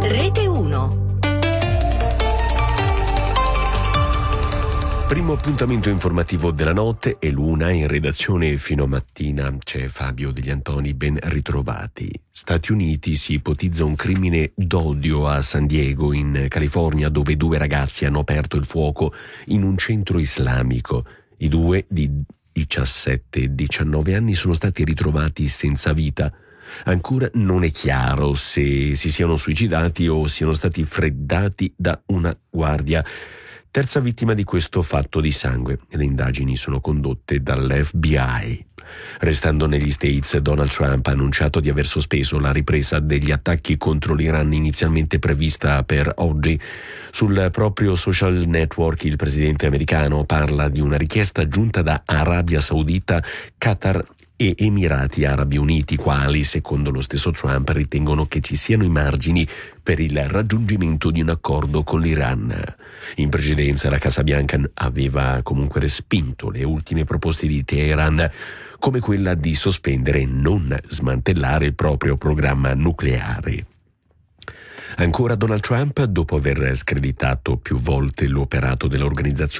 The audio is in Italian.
Rete 1. Primo appuntamento informativo della notte è l'una in redazione fino a mattina. C'è Fabio Degli Antoni, ben ritrovati. Stati Uniti, si ipotizza un crimine d'odio a San Diego, in California, dove 2 ragazzi hanno aperto il fuoco in un centro islamico. I 2 di 17 e 19 anni sono stati ritrovati senza vita. Ancora non è chiaro se si siano suicidati o siano stati freddati da una guardia. Terza vittima di questo fatto di sangue. Le indagini sono condotte dall'FBI. Restando negli States, Donald Trump ha annunciato di aver sospeso la ripresa degli attacchi contro l'Iran inizialmente prevista per oggi. Sul proprio social network il presidente americano parla di una richiesta giunta da Arabia Saudita, Qatar e Emirati Arabi Uniti, quali, secondo lo stesso Trump, ritengono che ci siano i margini per il raggiungimento di un accordo con l'Iran. In precedenza la Casa Bianca aveva comunque respinto le ultime proposte di Teheran, come quella di sospendere e non smantellare il proprio programma nucleare. Ancora Donald Trump, dopo aver screditato più volte l'operato dell'organizzazione